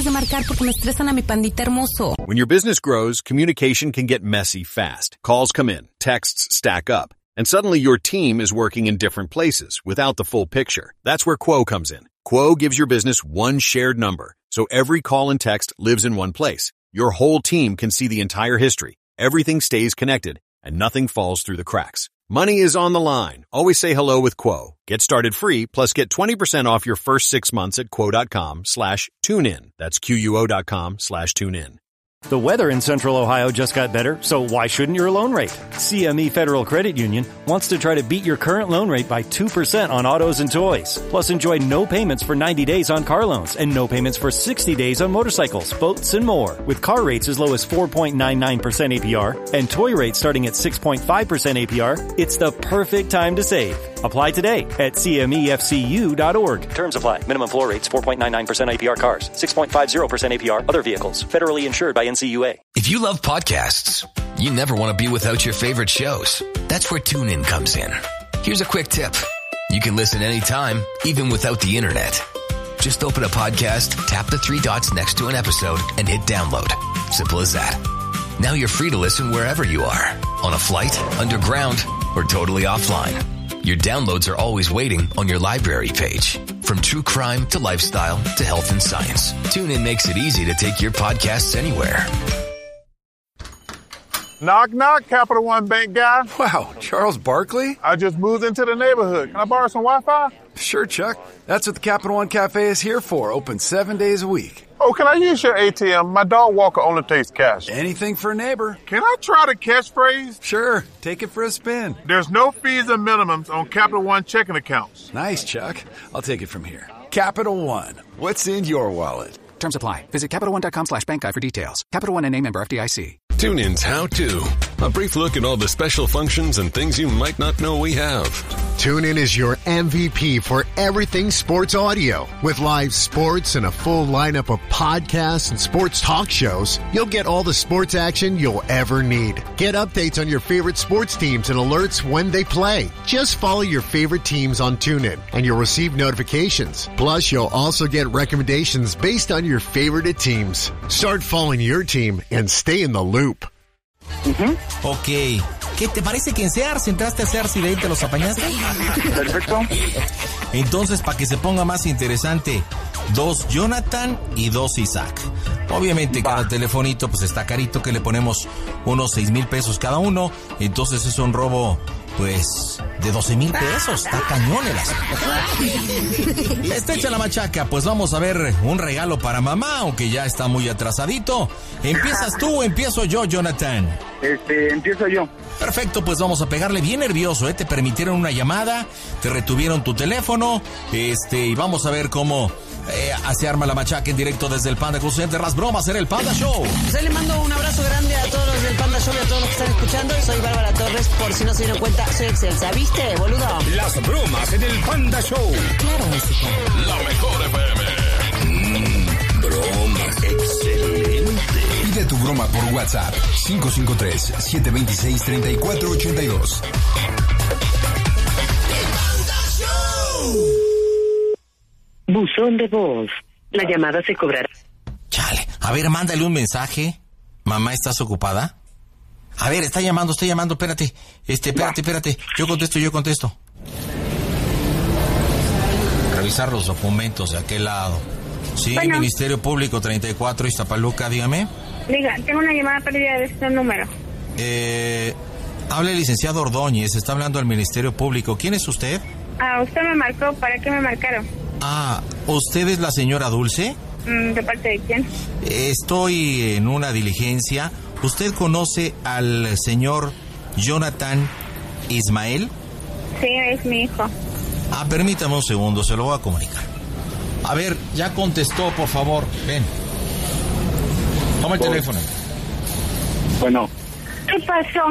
de marcar porque me estresan a mi pandita hermoso. When your business grows, communication can get messy fast. Calls come in, texts stack up, and suddenly your team is working in different places without the full picture. That's where Quo comes in. Quo gives your business one shared number, so every call and text lives in one place. Your whole team can see the entire history. Everything stays connected, and nothing falls through the cracks. Money is on the line. Always say hello with Quo. Get started free, plus get 20% off your first 6 months at quo.com/tunein. That's QUO.com/tunein. The weather in Central Ohio just got better, so why shouldn't your loan rate? CME Federal Credit Union wants to try to beat your current loan rate by 2% on autos and toys. Plus, enjoy no payments for 90 days on car loans and no payments for 60 days on motorcycles, boats, and more. With car rates as low as 4.99% APR and toy rates starting at 6.5% APR, it's the perfect time to save. Apply today at cmefcu.org. Terms apply. Minimum floor rates 4.99% APR cars, 6.50% APR other vehicles. Federally insured by NCUA. If you love podcasts, you never want to be without your favorite shows. That's where TuneIn comes in. Here's a quick tip. You can listen anytime, even without the internet. Just open a podcast, tap the 3 dots next to an episode, and hit download. Simple as that. Now you're free to listen wherever you are. On a flight, underground, or totally offline. Your downloads are always waiting on your library page. From true crime to lifestyle to health and science, TuneIn makes it easy to take your podcasts anywhere. Knock, knock, Capital One Bank guy. Wow, Charles Barkley? I just moved into the neighborhood. Can I borrow some Wi-Fi? Sure, Chuck. That's what the Capital One Cafe is here for. Open 7 days a week. Oh, can I use your ATM? My dog walker only takes cash. Anything for a neighbor. Can I try the catchphrase? Sure. Take it for a spin. There's no fees and minimums on Capital One checking accounts. Nice, Chuck. I'll take it from here. Capital One. What's in your wallet? Terms apply. Visit CapitalOne.com/bankguide for details. Capital One NA, member FDIC. TuneIn's How To. A brief look at all the special functions and things you might not know we have. TuneIn is your MVP for everything sports audio. With live sports and a full lineup of podcasts and sports talk shows, you'll get all the sports action you'll ever need. Get updates on your favorite sports teams and alerts when they play. Just follow your favorite teams on TuneIn and you'll receive notifications. Plus, you'll also get recommendations based on your favorite teams. Start following your team and stay in the loop. Ok. ¿Qué te parece que en Sears entraste a Sears y de ahí te los apañaste? Perfecto. Entonces, para que se ponga más interesante, 2 Jonathan y 2 Isaac. Obviamente cada telefonito pues está carito, que le ponemos unos 6,000 pesos cada uno. Entonces es un robo pues de 12,000 pesos. Está cañón el asunto. Está hecha la machaca. Pues vamos a ver un regalo para mamá, aunque ya está muy atrasadito. ¿Empiezas tú o empiezo yo, Jonathan? Empiezo yo. Perfecto, pues vamos a pegarle bien nervioso, ¿eh? Te permitieron una llamada, te retuvieron tu teléfono, y vamos a ver cómo se arma la machaca en directo desde el Panda Cruz de las bromas en el Panda Show. Pues le mando un abrazo grande a todos los del Panda Show y a todos los que están escuchando. Soy Bárbara Torres, por si no se dieron cuenta, soy Excelsa, ¿viste, boludo? Las bromas en el Panda Show. Claro, música. La mejor FM. Bromas, excelente. Pide tu broma por WhatsApp 553-726-3482. Buzón de voz. La llamada se cobrará. Chale. A ver, mándale un mensaje. Mamá, ¿estás ocupada? A ver, está llamando, espérate. Espérate. Yo contesto. Revisar los documentos de aquel lado. Sí, bueno. Ministerio Público 34, Iztapaluca, dígame. Diga, tengo una llamada perdida de este número. Habla el licenciado Ordóñez, está hablando al Ministerio Público. ¿Quién es usted? Usted me marcó, ¿para qué me marcaron? ¿Usted es la señora Dulce? ¿De parte de quién? Estoy en una diligencia. ¿Usted conoce al señor Jonathan Ismael? Sí, es mi hijo. Permítame un segundo, se lo voy a comunicar. A ver, ya contestó, por favor. Ven. Toma el teléfono. Bueno. ¿Qué pasó?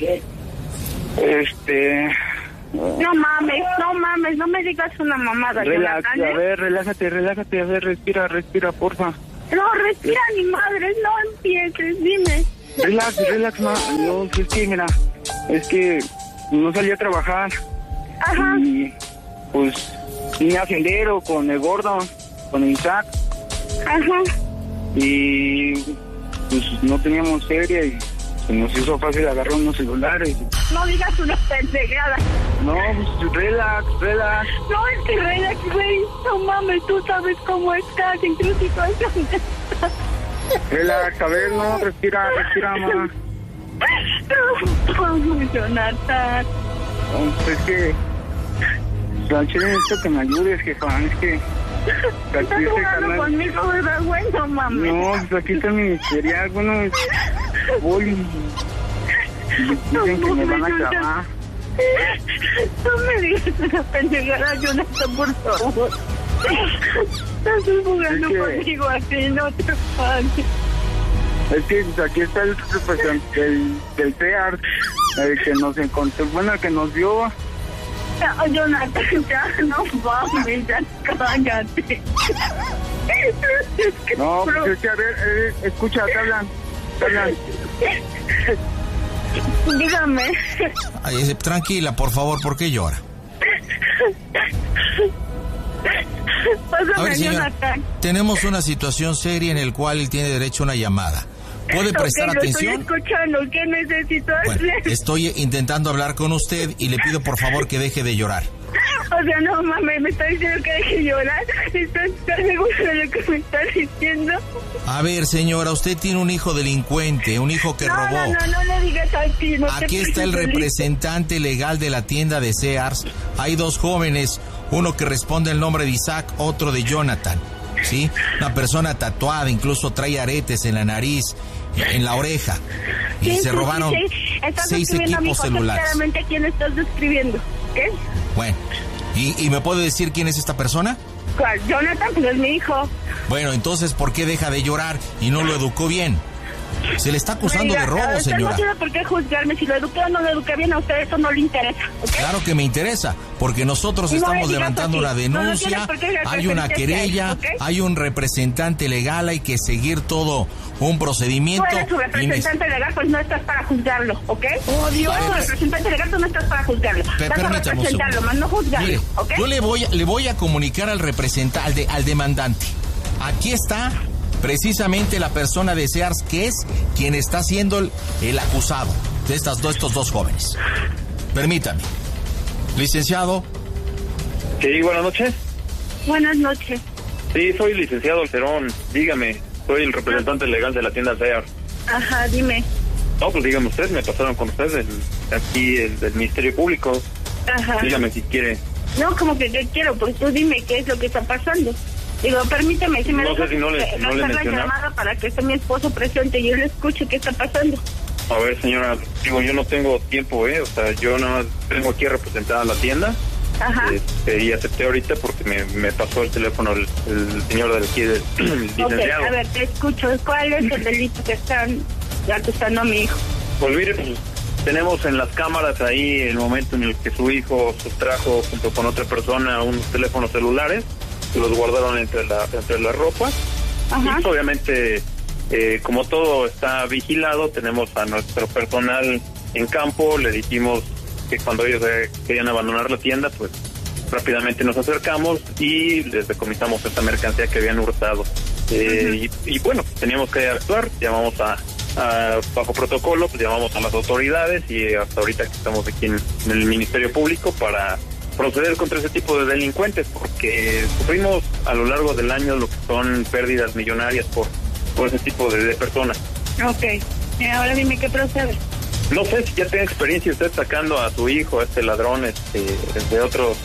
No mames, no me digas una mamada. Relax, a ver, relájate, a ver, respira, porfa. No, respira ni madre, no empieces, dime. Relax, ma. No, es que no salí a trabajar. Ajá. Y pues vine a Sendero con el gordo, con el Isaac. Ajá. y pues no teníamos feria y se nos hizo fácil agarrar unos celulares. No digas una pendejada. No, pues relax. No, es que relax, güey. No mames, tú sabes cómo estás, en qué situación estás. Relax, a ver, no, respira, mamá. No, Jonathan. No, pues es que... Chile, necesito que me ayudes, jefa, es que... ¿Estás jugando conmigo, verdad, güey? No mames. No, pues aquí está mi ministerial, bueno, voy... Dicen que me van a acabar. No me digas una pendejada, Jonathan, por favor. Estás jugando conmigo así, no te pases. Es que aquí está el representante del CEAR, el que nos encontró, bueno, el que nos dio. No, Jonathan, ya no mames, ya cállate. No, pues es que a ver, escucha, te hablan. Dígame. Ay, tranquila, por favor, ¿por qué llora? Pásame, a ver, señora, Jonathan. tenemos una situación seria en la cual él tiene derecho a una llamada. ¿Puede prestar atención? Estoy escuchando, ¿qué necesito hacer? Bueno, estoy intentando hablar con usted y le pido por favor que deje de llorar. O sea, no mames, me está diciendo que deje de llorar. ¿Estás seguro de lo que me está diciendo? A ver, señora, usted tiene un hijo delincuente, un hijo que robó. No le digas así. No Aquí está el representante legal de la tienda de Sears. Hay dos jóvenes, uno que responde el nombre de Isaac, otro de Jonathan. ¿Sí? Una persona tatuada, incluso trae aretes en la nariz, en la oreja. Y se robaron 6 equipos celulares. Claramente quién estás describiendo, ¿qué? Bueno, ¿y me puede decir quién es esta persona? ¿Cuál? Jonathan, pues es mi hijo. Bueno, entonces, ¿por qué deja de llorar y no lo educó bien? Se le está acusando de robo, señora. No tiene por qué juzgarme. Si lo eduqué o no lo eduqué bien, a usted eso no le interesa, ¿okay? Claro que me interesa, porque nosotros estamos levantando una denuncia, hay una querella, hay un representante legal, hay que seguir todo un procedimiento. Tú eres su representante legal, pues no estás para juzgarlo, ¿ok? Oh, Dios, tu representante legal, tú no estás para juzgarlo. Vas a representarlo, más no juzgarlo. Mire, ¿okay? Yo le voy a comunicar al representante, al demandante. Aquí está precisamente la persona de Sears, que es quien está siendo el acusado de estos dos jóvenes. Permítame. Licenciado. Sí, buenas noches. Buenas noches. Sí, soy licenciado Cerón. Dígame, soy el representante legal de la tienda Sears. Ajá, dime. No, pues dígame usted, me pasaron con usted aquí el del Ministerio Público. Ajá. Dígame si quiere. No, como que yo quiero, pues tú dime qué es lo que está pasando. Digo, permíteme, si me no sé si no le la llamada para que esté mi esposo presente y yo le escuche qué está pasando. A ver, señora, digo, yo no tengo tiempo, o sea, yo nada más tengo aquí representada a la tienda. Ajá. Y acepté ahorita porque me pasó el teléfono el señor del aquí, del licenciado. Ok, a ver, te escucho. ¿Cuál es el delito que están acusando a mi hijo? Pues mire, pues, tenemos en las cámaras ahí el momento en el que su hijo sustrajo junto con otra persona unos teléfonos celulares, que los guardaron entre la ropa. Ajá. Y obviamente, como todo está vigilado, tenemos a nuestro personal en campo, le dijimos que cuando ellos querían abandonar la tienda, pues rápidamente nos acercamos y les decomisamos esta mercancía que habían hurtado. Y bueno, teníamos que actuar, llamamos bajo protocolo, pues llamamos a las autoridades y hasta ahorita que estamos aquí en el Ministerio Público para proceder contra ese tipo de delincuentes, porque sufrimos a lo largo del año lo que son pérdidas millonarias por ese tipo de personas. Ok, ahora dime qué procede. No sé si ya tiene experiencia usted sacando a su hijo, ladrón, de otros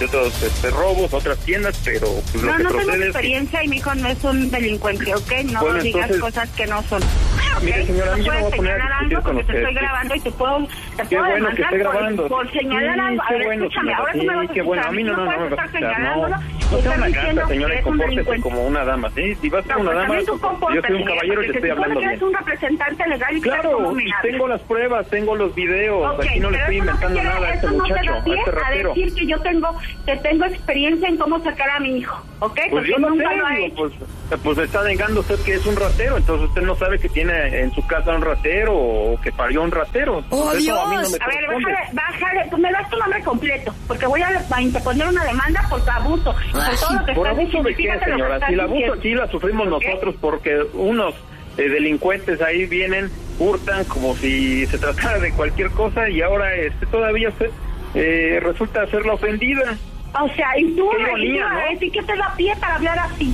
robos, otras tiendas, pero pues, lo que no procede tengo experiencia y mi hijo no es un delincuente, ¿ok? No bueno, digas entonces, cosas que no son. Mire, señora, no yo no voy a poner a discutir con usted. Te estoy grabando y te puedo bueno que esté grabando. Por señalar algo. A ver, bueno, escúchame, señora, ahora tú me vas a qué bueno, a mí no me vas a estar señalándolo. No sea una gata, señora, y compórtese como una dama, ¿sí? Si vas a ser una dama, yo soy un caballero y te estoy hablando bien. Eres un representante legal y claro, tengo las pruebas, tengo los videos, aquí no le estoy inventando nada a este muchacho, a este ratero. A decir que yo tengo experiencia en cómo sacar a mi hijo, ¿ok? Pues yo no sé, pues está negando usted que es un ratero, entonces usted no sabe que tiene en su casa un ratero o que parió un ratero. ¡Oh, Eso Dios! a mí no me A ver, corresponde. bájale, pues me das tu nombre completo, porque voy a interponer una demanda por tu abuso, por todo lo que ¿Por estás abuso de qué, fíjate lo que señora? estás Si el abuso diciendo. aquí la sufrimos nosotros porque unos delincuentes ahí vienen, hurtan como si se tratara de cualquier cosa y ahora todavía resulta ser la ofendida. O sea, y tú, Qué ironía, ¿no? ¿y qué te da pie para hablar así?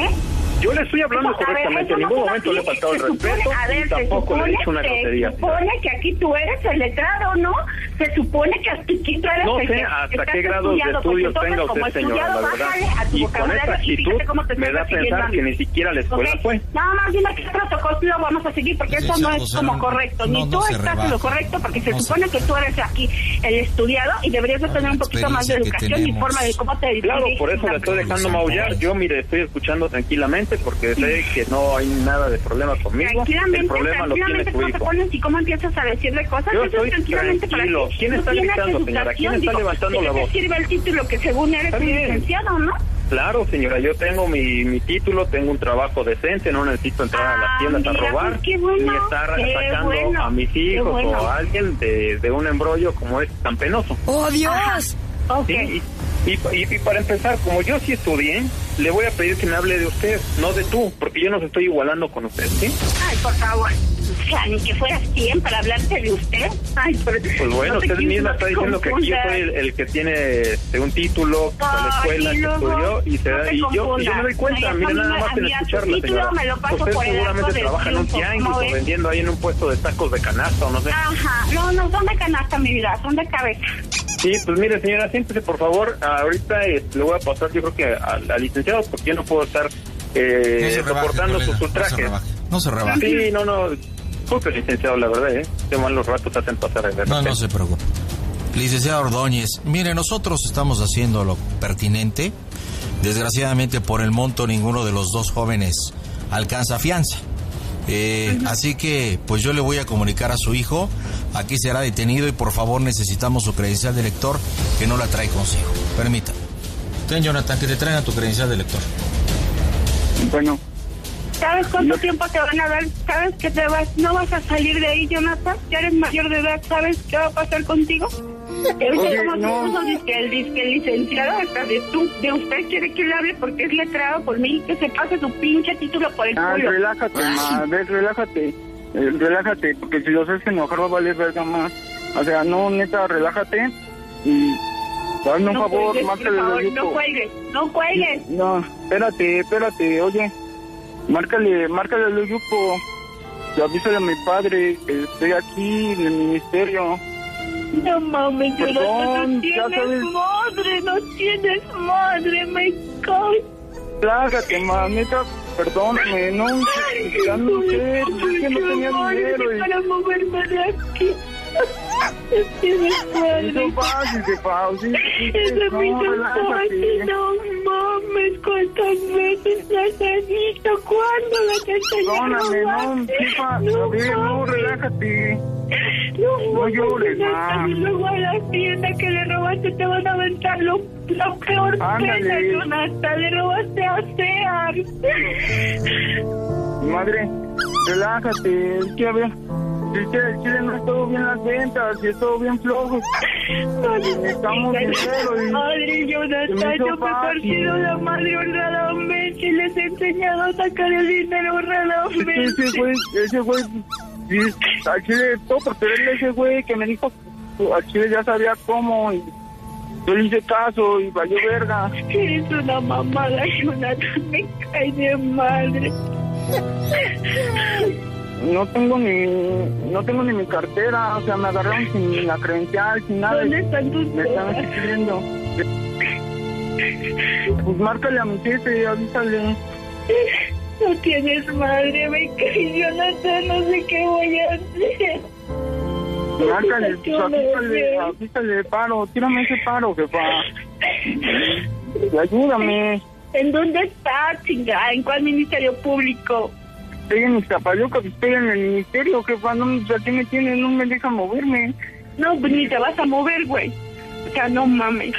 Yo le estoy hablando A ver, correctamente, eso en no ningún te da momento le he pie. faltado el Se supone- respeto a ver, y se tampoco le he dicho una grosería. Se supone que aquí tú eres el letrado, ¿no? Se supone que aquí tú eres No el sé que hasta estás qué grados de estudiado, estudios porque tenga entonces, usted, como señora, la estudiado, verdad. bájale a tu Y con esta vocabulario y actitud fíjate cómo te me estás da a pensar refiriendo. que ni siquiera la escuela ¿Ok? fue. Nada más dime qué protocolo vamos a seguir, porque eso no es José, como no, correcto. no, Ni no tú se estás en lo rebaje. correcto, porque se No se- supone que tú eres aquí el estudiado y deberías de tener un poquito más de experiencia que educación y tenemos. forma de cómo te Claro, diriges. por eso la estoy dejando maullar. Yo, mire, estoy escuchando tranquilamente porque sé que no hay nada de problema conmigo. El problema lo tiene Tranquilamente, su ¿cómo te hijo. pones y cómo empiezas a decirle cosas? Yo Eso estoy es tranquilamente tranquilo. para ti. ¿Quién Tú está tienes gritando, señora? ¿Quién está educación, levantando la ¿de qué voz? te sirve el título que según eres Está un bien. licenciado, no? Claro, señora, yo tengo mi título, tengo un trabajo decente, no necesito entrar a las tiendas a mira, robar pues qué bueno, ni estar qué sacando bueno, a mis hijos qué bueno. o a alguien de un embrollo como es tan penoso. ¡Oh, Dios! Ajá. Ok. Sí, y para empezar, como yo sí estudié, le voy a pedir que me hable de usted, no de tú, porque yo no se estoy igualando con usted, ¿sí? Ay, por favor. O sea, ni que fueras quien para hablarte de usted. Ay, Pues bueno, no te usted misma no está te diciendo que aquí yo confundas. soy el que tiene un título, que fue a la escuela, Ay, que luego, estudió y se no da, te y yo confundas. me doy cuenta, Ay, mire, eso nada me- más en mira, tu escucharla, título señora. me lo paso Usted por el arco seguramente del trabaja en un triunfo, tianguis ¿cómo o ves? vendiendo ahí en un puesto de tacos de canasta o no sé. Ajá, no son de canasta, mi vida, son de cabeza. Sí, pues mire, señora, siéntese, por favor. Ahorita le voy a pasar, yo creo que al licenciado, porque yo no puedo estar No se rebaje, soportando colega, sus no se ultrajes. rebaje. No se rebaje. Sí, no. Disculpe, licenciado, la verdad, Qué malos ratos hacen pasar de verdad. No se preocupe. Licenciado Ordóñez, mire, nosotros estamos haciendo lo pertinente. Desgraciadamente, por el monto, ninguno de los dos jóvenes alcanza fianza. Así que, pues yo le voy a comunicar a su hijo. Aquí será detenido y por favor necesitamos su credencial de lector, que no la trae consigo. Permítame. Ten, Jonathan, que te traigan tu credencial de lector. Bueno. ¿Sabes cuánto tiempo te van a dar? ¿Sabes que no vas a salir de ahí, Jonathan? Ya eres mayor de edad, ¿sabes qué va a pasar contigo? Oye, no. El disque licenciado hasta de usted quiere que le hable porque es letrado por mí, que se pase su pinche título por el culo. Relájate, relájate, porque si lo haces enojar va a valer verga más. O sea, no, neta, relájate y hazme un favor, cuelgues, márcale por favor, el no cuelgues. No, espérate, oye, márcale al grupo, y avísale a mi padre que estoy aquí en el ministerio. No mames, Perdón, no ya sabes. no tienes madre, me cago. Relájate, neta, perdóname, ya no sé, es que no tenía dinero y... Para moverme de aquí. Eso fácil, sí, Eso me hizo relájate. fácil, no mames, ¿cuántas veces las he visto? ¿Cuándo las he Perdóname, no, relájate. No llores, ma. Y luego a la tienda que le robaste te van a aventar la peor pena, Jonathan. Le robaste a Sears. Madre, relájate, es que a ver, el Chile no es todo bien las ventas, y es todo bien flojo. Necesitamos dinero y... Madre, Jonathan, yo me he partido la madre honradamente y les he enseñado a sacar el dinero honradamente. Ese güey, sí, al Chile, todo por tenerle ese güey que me dijo, al Chile ya sabía cómo, y yo le hice caso y valió verga. Eres una mamada, Jonathan, me cae de madre. No tengo ni mi cartera, o sea, me agarraron sin la credencial, sin nada. ¿Dónde están tus Me están escribiendo. Pues márcale a mi jefe, avísale. No tienes madre, me cae, Jonathan, no sé qué voy a hacer. Márcale, pues avísale, paro, tírame ese paro, jefa. Ayúdame. ¿En dónde estás, chingada? ¿En cuál ministerio público? Estoy en Iztapalapa, estoy en el ministerio, jefa, no, aquí me tienen, no me dejan moverme. No, ni te vas a mover, güey. O sea, no mames.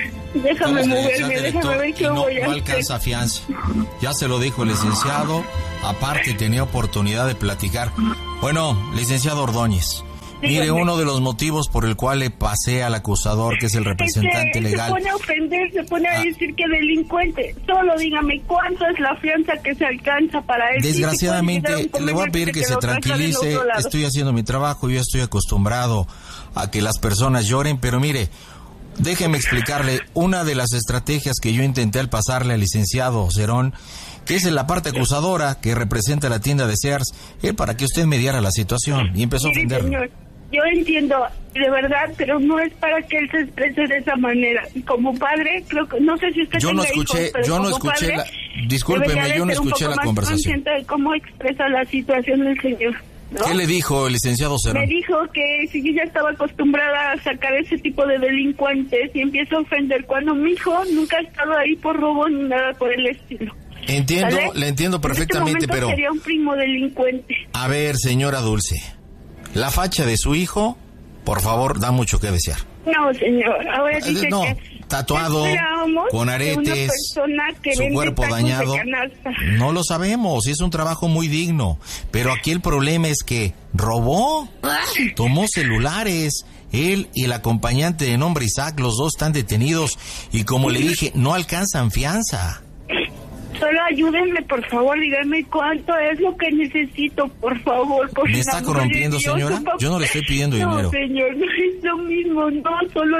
Déjame moverme, déjame ver qué voy a no hacer. alcanza fianza. Ya se lo dijo el licenciado, aparte tenía oportunidad de platicar. Bueno, licenciado Ordóñez, mire, uno de los motivos por el cual le pasé al acusador, que es el representante legal... Se pone a ofender, se pone a decir que delincuente. Solo dígame, ¿cuánto es la fianza que se alcanza para él? Desgraciadamente, le voy a pedir que se tranquilice. Estoy haciendo mi trabajo, yo estoy acostumbrado a que las personas lloren, pero mire, déjeme explicarle una de las estrategias que yo intenté al pasarle al licenciado Cerón, que es en la parte acusadora que representa la tienda de Sears, para que usted mediara la situación, y empezó a ofenderlo. Señor, yo entiendo, de verdad, pero no es para que él se exprese de esa manera. Y como padre, creo que, no sé si usted tenga hijos, discúlpeme, yo no escuché la conversación. De cómo expresa la situación del señor, ¿no? ¿Qué le dijo el licenciado Cerón? Me dijo que si yo ya estaba acostumbrada a sacar ese tipo de delincuentes y empiezo a ofender cuando mi hijo nunca ha estado ahí por robo ni nada por el estilo. Entiendo, ¿vale? Le entiendo perfectamente, en este momento pero... sería un primo delincuente. A ver, señora Dulce, la facha de su hijo, por favor, da mucho que desear. No, señor, ahora dice que... Tatuado, con aretes, su cuerpo dañado. No lo sabemos, es un trabajo muy digno. Pero aquí el problema es que robó, tomó celulares. Él y el acompañante de nombre Isaac, los dos están detenidos. Y como le dije, no alcanzan fianza. Solo ayúdenme, por favor, díganme cuánto es lo que necesito, por favor. ¿Me está corrompiendo, señora? Yo no le estoy pidiendo dinero. No, señor, no es lo mismo, no, solo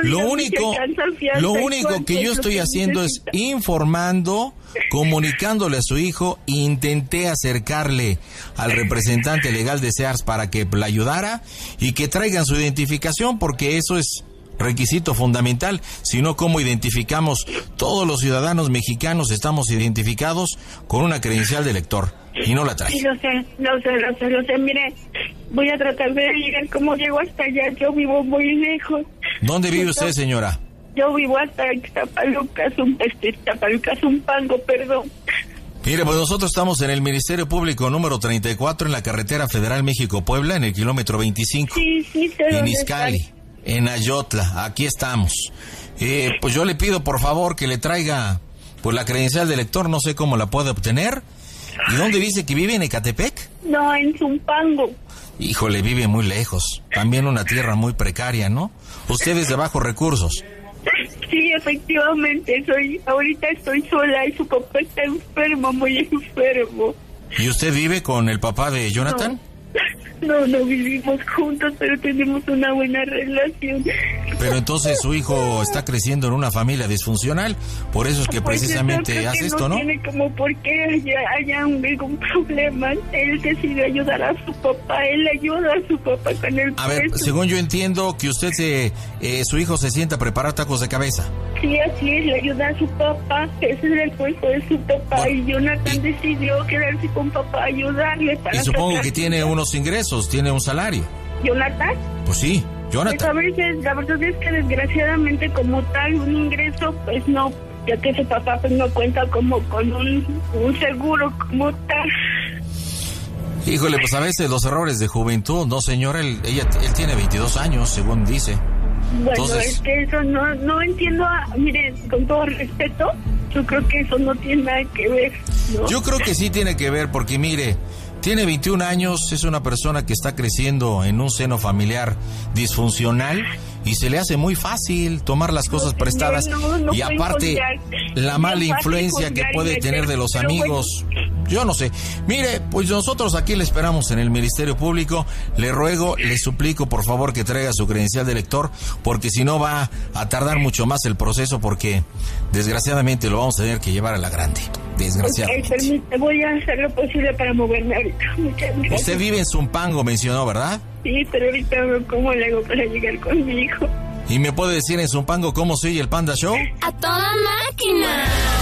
lo único que yo estoy haciendo es informando, comunicándole a su hijo. Intenté acercarle al representante legal de Sears para que la ayudara y que traigan su identificación, porque eso es requisito fundamental, sino cómo identificamos todos los ciudadanos mexicanos, estamos identificados con una credencial de elector y no la trae. Sí, lo sé, mire, voy a tratar de llegar como llego hasta allá, yo vivo muy lejos. ¿Dónde vive usted, señora? Yo vivo hasta Tapaluca, Zumpango, perdón. Mire, pues nosotros estamos en el Ministerio Público número 34 en la carretera Federal México-Puebla, en el kilómetro 25, en Izcalli. En Ayotla, aquí estamos. Pues yo le pido por favor que le traiga pues la credencial de elector, no sé cómo la puede obtener. ¿Y dónde dice que vive? ¿En Ecatepec? No, en Zumpango. Híjole, vive muy lejos. También una tierra muy precaria, ¿no? Usted es de bajos recursos. Sí, efectivamente, ahorita estoy sola y su papá está enfermo, muy enfermo. ¿Y usted vive con el papá de Jonathan? No vivimos juntos, pero tenemos una buena relación. Pero entonces su hijo está creciendo en una familia disfuncional, por eso es que precisamente hace esto, ¿no? No tiene como por qué haya algún problema. Él decide ayudar a su papá, él ayuda a su papá con el A ver, según yo entiendo que usted su hijo se sienta a preparar tacos de cabeza. Sí, así es, le ayuda a su papá, ese es el puesto de su papá, bueno, y Jonathan decidió quedarse con papá, ayudarle para... Y supongo que tiene unos ingresos, tiene un salario. ¿Jonathan? Pues sí, Jonathan. Pues a veces, la verdad es que desgraciadamente como tal, un ingreso, pues no, ya que su papá pues no cuenta como con un seguro como tal. Híjole, pues a veces los errores de juventud, no señora, él tiene 22 años, según dice. Bueno, entonces, es que eso no entiendo, mire, con todo respeto, yo creo que eso no tiene nada que ver, ¿no? Yo creo que sí tiene que ver, porque mire, tiene 21 años, es una persona que está creciendo en un seno familiar disfuncional y se le hace muy fácil tomar las cosas prestadas y aparte la mala influencia que puede tener de los amigos. Yo no sé. Mire, pues nosotros aquí le esperamos en el Ministerio Público. Le ruego, le suplico por favor que traiga su credencial de elector, porque si no va a tardar mucho más el proceso, porque desgraciadamente lo vamos a tener que llevar a la grande. Desgraciadamente. Okay, permítame, voy a hacer lo posible para moverme ahorita. Muchas gracias. Usted vive en Zumpango, mencionó, ¿verdad? Sí, pero ahorita cómo le hago para llegar con mi hijo. ¿Y me puede decir en Zumpango cómo se oye el Panda Show? ¡A toda máquina!